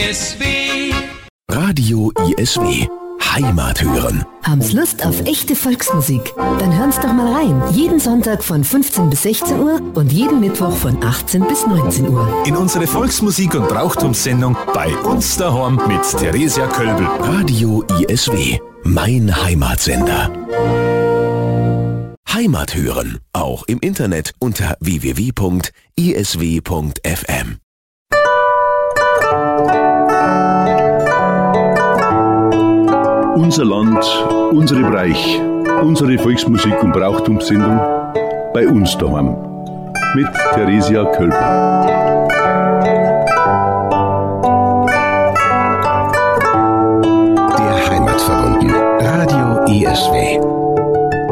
ISW. Radio ISW. Heimat hören. Haben's Lust auf echte Volksmusik? Dann hören's doch mal rein. Jeden Sonntag von 15 bis 16 Uhr und jeden Mittwoch von 18 bis 19 Uhr. In unsere Volksmusik- und Brauchtumssendung bei uns daheim mit Theresia Kölbel. Radio ISW. Mein Heimatsender. Heimat hören. Auch im Internet unter www.isw.fm. Unser Land, unsere Bereich, unsere Volksmusik- und Brauchtumssendung bei uns daheim mit Theresia Kölbel. Der Heimat verbunden. Radio ISW.